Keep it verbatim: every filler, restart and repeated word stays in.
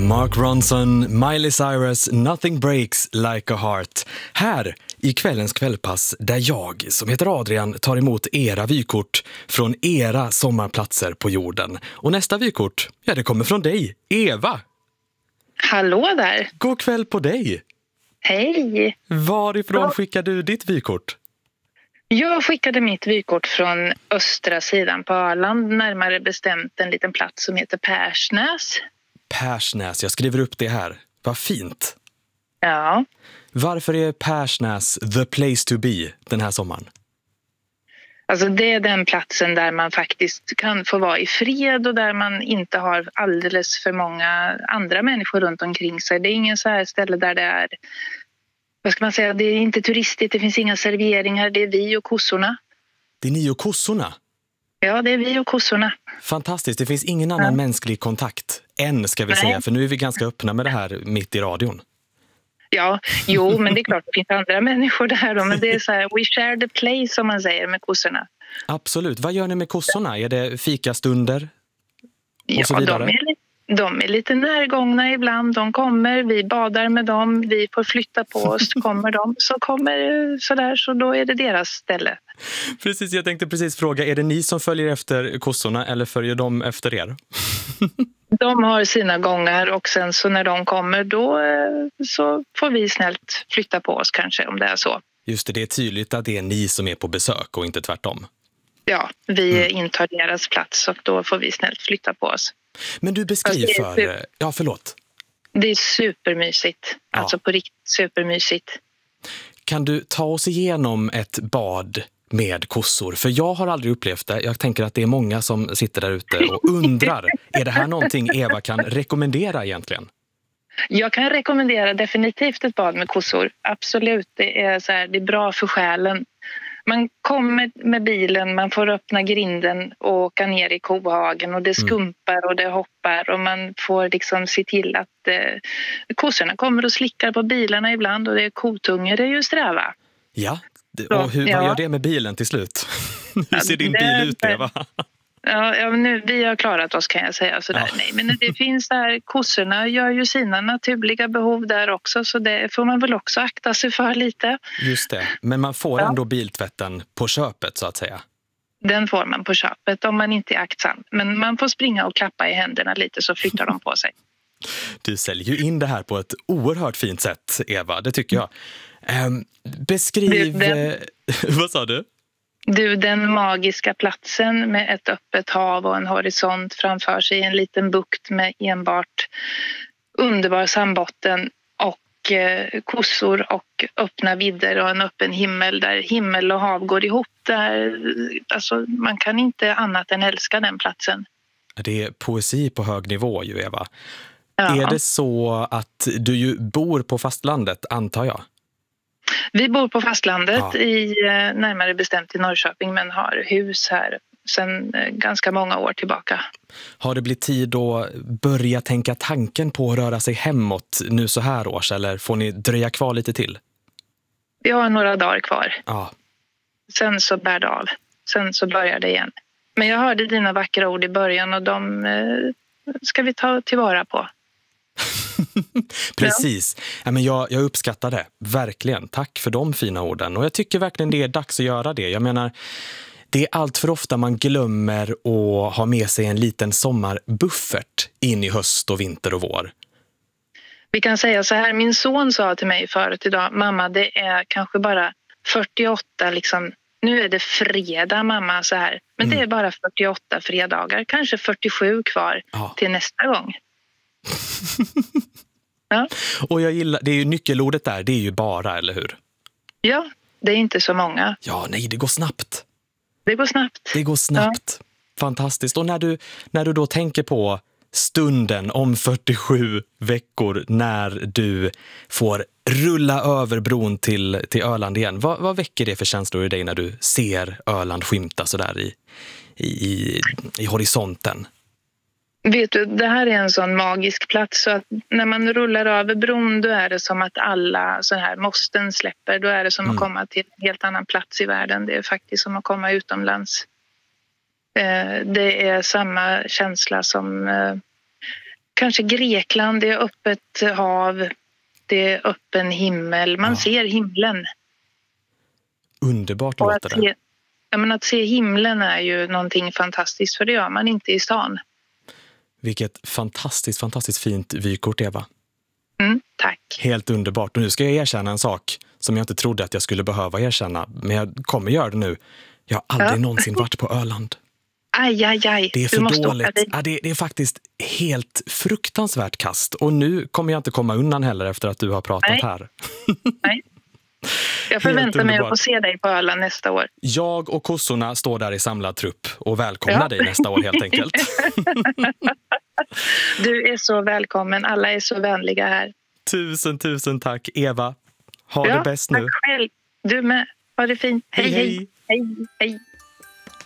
Mark Ronson, Miley Cyrus, Nothing Breaks Like a Heart. Här i kvällens kvällpass där jag, som heter Adrian, tar emot era vykort från era sommarplatser på jorden. Och nästa vykort, ja det kommer från dig, Eva. Hallå där. God kväll på dig. Hej. Varifrån Ja. skickar du ditt vykort? Jag skickade mitt vykort från östra sidan på Öland, närmare bestämt en liten plats som heter Persnäs. Persnäs, jag skriver upp det här. Vad fint. Ja. Varför är Persnäs the place to be den här sommaren? Alltså det är den platsen där man faktiskt kan få vara i fred och där man inte har alldeles för många andra människor runt omkring sig. Det är ingen så här ställe där det är, vad ska man säga, det är inte turistigt, det finns inga serveringar, det är vi och kossorna. Det är ni och kossorna? Ja, det är vi och kossorna. Fantastiskt, det finns ingen annan ja. mänsklig kontakt än, ska vi Nej. säga, för nu är vi ganska öppna med det här mitt i radion. Ja, jo, men det är klart det finns andra människor där då, men det är så här, we share the place som man säger med kossorna. Absolut, vad gör ni med kossorna? Är det fikastunder och ja, så vidare? De är, de är lite närgångna ibland, de kommer, vi badar med dem, vi får flytta på oss, kommer de, så kommer sådär, så då är det deras ställe. Precis, jag tänkte precis fråga, är det ni som följer efter kossorna eller följer de efter er? De har sina gångar och sen så när de kommer då så får vi snällt flytta på oss kanske om det är så. Just det, det är tydligt att det är ni som är på besök och inte tvärtom. Ja, vi mm. intar deras plats och då får vi snällt flytta på oss. Men du beskriver för... Super... Ja, förlåt. Det är supermysigt. Ja. Alltså på riktigt supermysigt. Kan du ta oss igenom ett bad med kossor? För jag har aldrig upplevt det. Jag tänker att det är många som sitter där ute och undrar. Är det här någonting Eva kan rekommendera egentligen? Jag kan rekommendera definitivt ett bad med kossor. Absolut, det är, så här, det är bra för själen. Man kommer med bilen, man får öppna grinden och åka ner i kohagen och det skumpar och det hoppar och man får liksom se till att eh, kossorna kommer och slickar på bilarna ibland och det är kotunger, det är ju sträva. Ja, och hur, ja. vad gör det med bilen till slut? Hur ser din bil ut, Eva? Ja, ja nu, vi har klarat oss kan jag säga sådär. Ja. Nej, men det finns där, kossorna gör ju sina naturliga behov där också så det får man väl också akta sig för lite. Just det, men man får ja. ändå biltvätten på köpet så att säga. Den får man på köpet om man inte är aktsam. Men man får springa och klappa i händerna lite så flyttar de på sig. Du säljer ju in det här på ett oerhört fint sätt, Eva, det tycker jag. Um, beskriv... Du, den... Vad sa du? Du, den magiska platsen med ett öppet hav och en horisont framför sig i en liten bukt med enbart underbar sandbotten och eh, kossor och öppna vidder och en öppen himmel där himmel och hav går ihop. Där, alltså, man kan inte annat än älska den platsen. Det är poesi på hög nivå ju, Eva. Ja. Är det så att du ju bor på fastlandet, antar jag? Vi bor på fastlandet, ja. i närmare bestämt i Norrköping, men har hus här sedan ganska många år tillbaka. Har det blivit tid att börja tänka tanken på att röra sig hemåt nu så här års, eller får ni dröja kvar lite till? Vi har några dagar kvar. Ja. Sen så bär det av. Sen så börjar det igen. Men jag hörde dina vackra ord i början och de eh, ska vi ta tillvara på. Precis. Ja, men jag, jag uppskattar det, verkligen. Tack för de fina orden. Och jag tycker verkligen det är dags att göra det. Jag menar, det är allt för ofta man glömmer att ha med sig en liten sommarbuffert in i höst och vinter och vår. Vi kan säga så här, min son sa till mig förut idag, mamma det är kanske bara fyrtioåtta liksom, nu är det fredag mamma så här, men mm. det är bara fyrtioåtta fredagar, kanske fyrtiosju kvar ja. till nästa gång. Ja. Och jag gillar, det är ju nyckelordet där, det är ju bara, eller hur? Ja, det är inte så många. Ja, nej, det går snabbt. Det går snabbt. Det går snabbt. Ja. Fantastiskt. Och när du, när du då tänker på stunden om fyrtiosju veckor när du får rulla över bron till, till Öland igen, vad, vad väcker det för känslor i dig när du ser Öland skymta så där i, i, i, i horisonten? Vet du, det här är en sån magisk plats så att när man rullar över bron då är det som att alla så här måsten släpper. Då är det som mm. att komma till en helt annan plats i världen. Det är faktiskt som att komma utomlands. Eh, det är samma känsla som... Eh, kanske Grekland, det är öppet hav, det är öppen himmel. Man Ja. ser himlen. Underbart Och låter att det. se, ja, men att se himlen är ju någonting fantastiskt, för det gör man inte i stan. Vilket fantastiskt, fantastiskt fint vykort, Eva. Mm, tack. Helt underbart. Och nu ska jag erkänna en sak som jag inte trodde att jag skulle behöva erkänna. Men jag kommer göra det nu. Jag har aldrig Ja. någonsin varit på Öland. Aj, aj, aj. Det är Du för måste åka dåligt. dit. Ja, det, det är faktiskt helt fruktansvärt kast. Och nu kommer jag inte komma undan heller efter att du har pratat Nej. här. Nej. Jag förväntar mig att underbart. få se dig på Öland nästa år. Jag och kossorna står där i samlad trupp och välkomnar Ja. dig nästa år helt enkelt. Du är så välkommen. Alla är så vänliga här. Tusen, tusen tack, Eva. Ha Ja, det bäst nu. Tack själv. Du med. Ha det fint. Hej, Hej, hej. Hej, hej.